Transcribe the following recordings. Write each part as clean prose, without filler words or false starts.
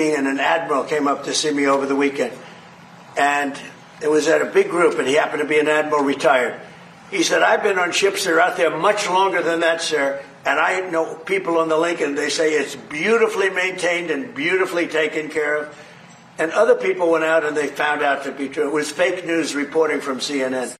And an admiral came up to see me over the weekend. And it was at a big group, and he happened to be an admiral retired. He said, I've been on ships that are out there much longer than that, sir. And I know people on the Lincoln, they say it's beautifully maintained and beautifully taken care of. And other people went out and they found out to be true. It was fake news reporting from CNN.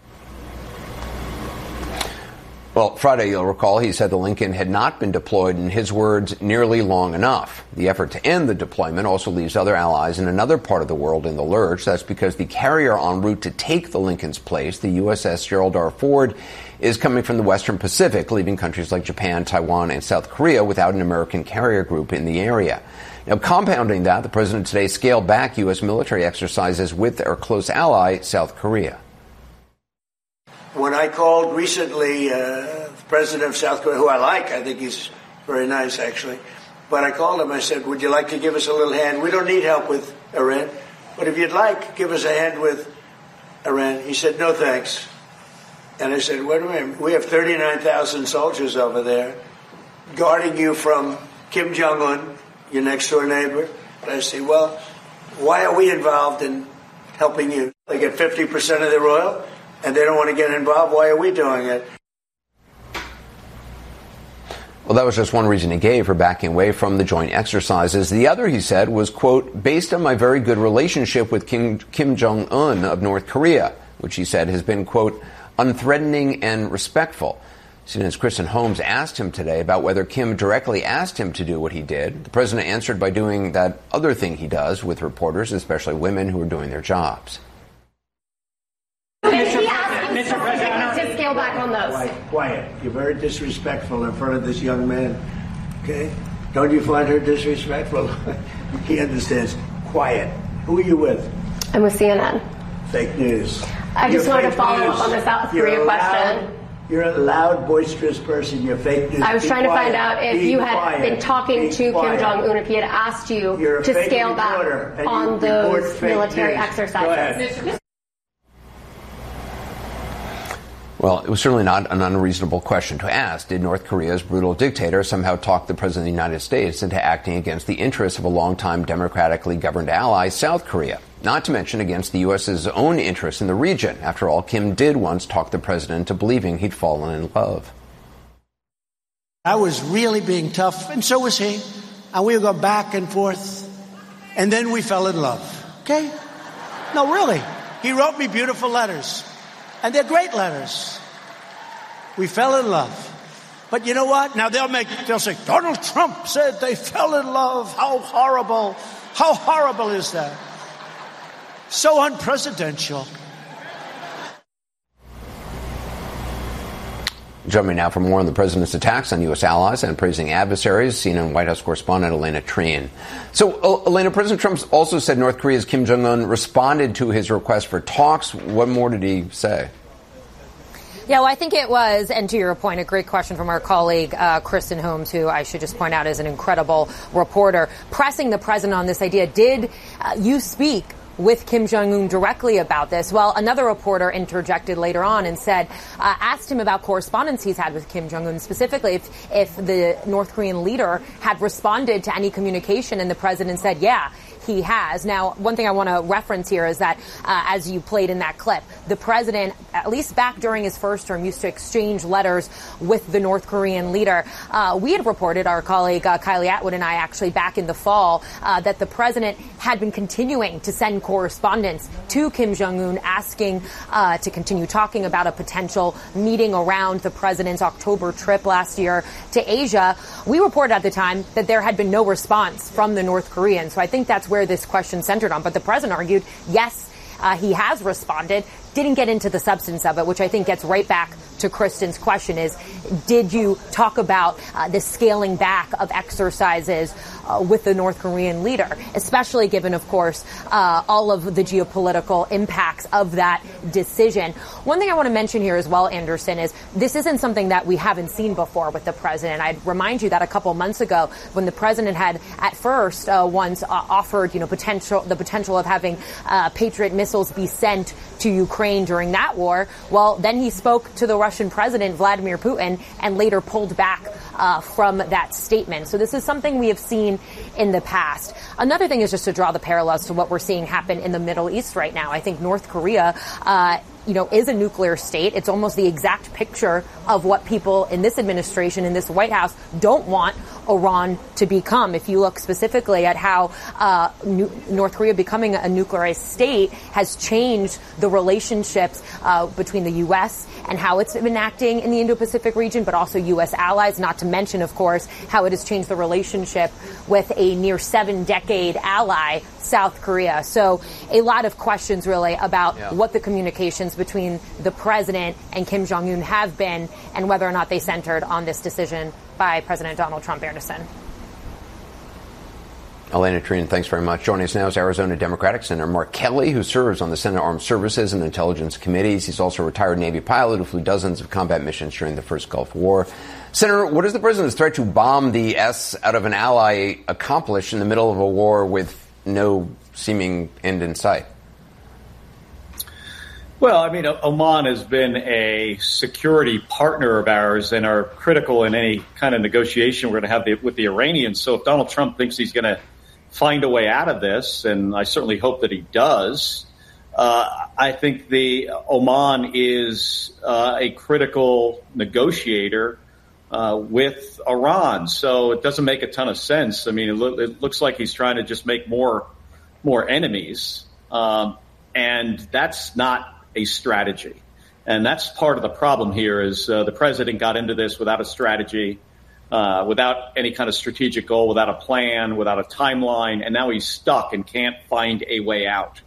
Well, Friday, you'll recall, he said the Lincoln had not been deployed, in his words, nearly long enough. The effort to end the deployment also leaves other allies in another part of the world in the lurch. That's because the carrier en route to take the Lincoln's place, the USS Gerald R. Ford, is coming from the Western Pacific, leaving countries like Japan, Taiwan, and South Korea without an American carrier group in the area. Now, compounding that, the president today scaled back U.S. military exercises with our close ally, South Korea. When I called recently the president of South Korea, who I think he's very nice, actually, but I called him, I said, would you like to give us a little hand? We don't need help with Iran, but if you'd like, give us a hand with Iran. He said, no, thanks. And I said, wait a minute, we have 39,000 soldiers over there guarding you from Kim Jong-un, your next door neighbor. And I say, well, why are we involved in helping you? They get 50% of their oil, and they don't want to get involved. Why are we doing it? Well, that was just one reason he gave for backing away from the joint exercises. The other, he said, was, quote, based on my very good relationship with Kim Jong-un of North Korea, which he said has been, quote, unthreatening and respectful. CNN's Kristen Holmes asked him today about whether Kim directly asked him to do what he did. The president answered by doing that other thing he does with reporters, especially women who are doing their jobs. Mr. President, to scale back on those. Quiet. You're very disrespectful in front of this young man. Okay? Don't you find her disrespectful? He understands. Quiet. Who are you with? I'm with CNN. Fake news. I just wanted to follow up on the South Korea question. You're a loud, boisterous person. You're fake news. I was trying to find out if you had been talking to Kim Jong-un, if he had asked you to scale back on those military exercises. Well, it was certainly not an unreasonable question to ask. Did North Korea's brutal dictator somehow talk the president of the United States into acting against the interests of a longtime democratically governed ally, South Korea? Not to mention against the U.S.'s own interests in the region. After all, Kim did once talk the president into believing he'd fallen in love. I was really being tough, and so was he. And we would go back and forth. And then we fell in love. Okay? No, really. He wrote me beautiful letters. And they're great letters. We fell in love. But you know what? Now they'll say, Donald Trump said they fell in love. How horrible. How horrible is that? So unpresidential. Joining me now for more on the president's attacks on U.S. allies and praising adversaries, CNN White House correspondent Elena Trien. So, Elena, President Trump also said North Korea's Kim Jong-un responded to his request for talks. What more did he say? Yeah, well, I think it was, and to your point, a great question from our colleague, Kristen Holmes, who I should just point out is an incredible reporter, pressing the president on this idea. Did you speak with Kim Jong-un directly about this? Well, another reporter interjected later on and said, asked him about correspondence he's had with Kim Jong-un, specifically if the North Korean leader had responded to any communication, and the president said, yeah, he has. Now, one thing I want to reference here is that, as you played in that clip, the president, at least back during his first term, used to exchange letters with the North Korean leader. We had reported, our colleague Kylie Atwood and I actually back in the fall, that the president had been continuing to send correspondence to Kim Jong-un asking to continue talking about a potential meeting around the president's October trip last year to Asia. We reported at the time that there had been no response from the North Koreans. So I think that's where this question centered on. But the president argued, yes, he has responded, didn't get into the substance of it, which I think gets right back to Kristen's question is, did you talk about the scaling back of exercises with the North Korean leader, especially given, of course, all of the geopolitical impacts of that decision? One thing I want to mention here as well, Anderson, is this isn't something that we haven't seen before with the president. I'd remind you that a couple months ago, when the president had at first once offered, the potential of having Patriot missiles be sent to Ukraine during that war, well, then he spoke to the Russian President Vladimir Putin and later pulled back from that statement. So this is something we have seen in the past. Another thing is just to draw the parallels to what we're seeing happen in the Middle East right now. I think North Korea is a nuclear state. It's almost the exact picture of what people in this administration, in this White House, don't want Iran to become. If you look specifically at how North Korea becoming a nuclearized state has changed the relationships between the U.S. and how it's been acting in the Indo-Pacific region, but also U.S. allies, not to mention, of course, how it has changed the relationship with a near 7-decade ally, South Korea. So a lot of questions really about what the communications between the president and Kim Jong-un have been and whether or not they centered on this decision by President Donald Trump. Anderson. Elena Trinan, thanks very much. Joining us now is Arizona Democratic Senator Mark Kelly, who serves on the Senate Armed Services and Intelligence Committees. He's also a retired Navy pilot who flew dozens of combat missions during the first Gulf War. Senator, what does the president's threat to bomb the S out of an ally accomplish in the middle of a war with no seeming end in sight? Well, I mean, Oman has been a security partner of ours and are critical in any kind of negotiation we're going to have with the Iranians. So if Donald Trump thinks he's going to find a way out of this, and I certainly hope that he does, I think the Oman is a critical negotiator with Iran. So it doesn't make a ton of sense. I mean, it looks like he's trying to just make more enemies, and that's not a strategy. And that's part of the problem here is the president got into this without a strategy, without any kind of strategic goal, without a plan, without a timeline, and now he's stuck and can't find a way out.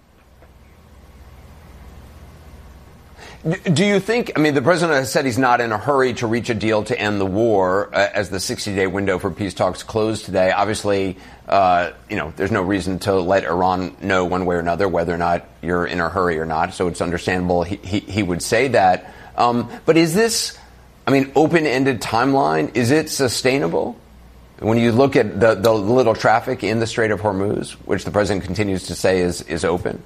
Do you think, I mean, the president has said he's not in a hurry to reach a deal to end the war as the 60-day window for peace talks closed today. Obviously, there's no reason to let Iran know one way or another whether or not you're in a hurry or not. So it's understandable he would say that. But is this, open-ended timeline, is it sustainable? When you look at the little traffic in the Strait of Hormuz, which the president continues to say is open?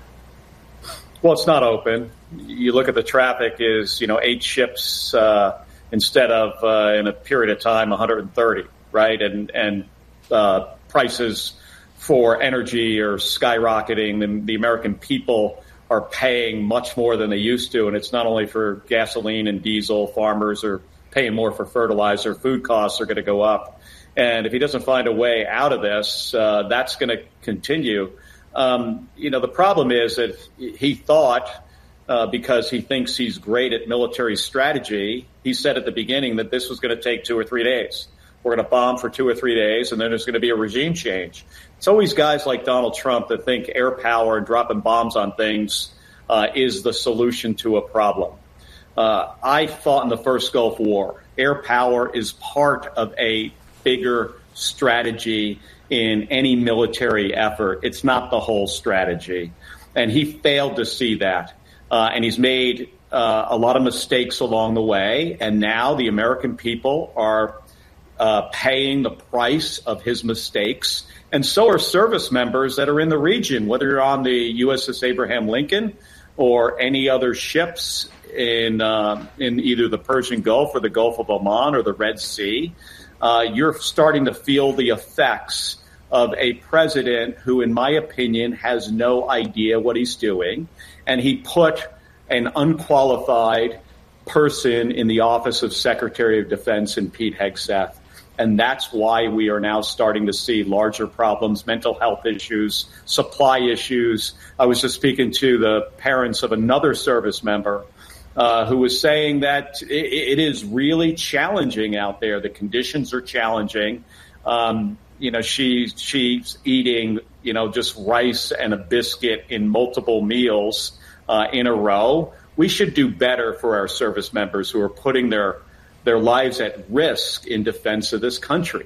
Well, it's not open. You look at the traffic is, 8 ships instead of in a period of time 130, right? And prices for energy are skyrocketing. The American people are paying much more than they used to, and it's not only for gasoline and diesel. Farmers are paying more for fertilizer. Food costs are going to go up, and if he doesn't find a way out of this, that's going to continue. The problem is that he thought, because he thinks he's great at military strategy, he said at the beginning that this was going to take 2 or 3 days. We're going to bomb for 2 or 3 days, and then there's going to be a regime change. It's always guys like Donald Trump that think air power and dropping bombs on things is the solution to a problem. I fought in the first Gulf War. Air power is part of a bigger strategy in any military effort. It's not the whole strategy. And he failed to see that. And he's made a lot of mistakes along the way. And now the American people are paying the price of his mistakes. And so are service members that are in the region, whether you're on the USS Abraham Lincoln or any other ships in either the Persian Gulf or the Gulf of Oman or the Red Sea. You're starting to feel the effects of a president who, in my opinion, has no idea what he's doing. And he put an unqualified person in the office of Secretary of Defense in Pete Hegseth. And that's why we are now starting to see larger problems, mental health issues, supply issues. I was just speaking to the parents of another service member who was saying that it is really challenging out there. The conditions are challenging. She's eating, just rice and a biscuit in multiple meals in a row. We should do better for our service members who are putting their lives at risk in defense of this country.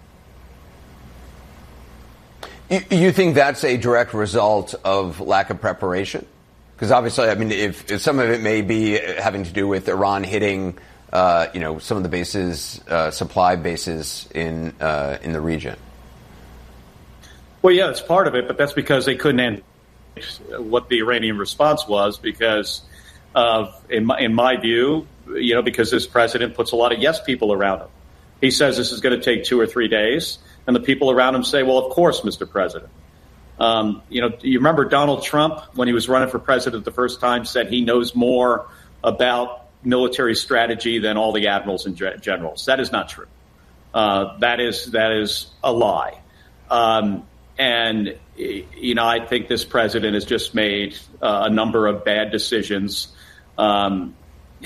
You think that's a direct result of lack of preparation? Because obviously, if some of it may be having to do with Iran hitting, some of the bases, supply bases in the region. Well, yeah, it's part of it, but that's because they couldn't anticipate what the Iranian response was because in my view, because this president puts a lot of yes people around him. He says this is going to take 2 or 3 days, and the people around him say, well, of course, Mr. President. You remember Donald Trump, when he was running for president the first time, said he knows more about military strategy than all the admirals and generals. That is not true. That is a lie. I think this president has just made a number of bad decisions.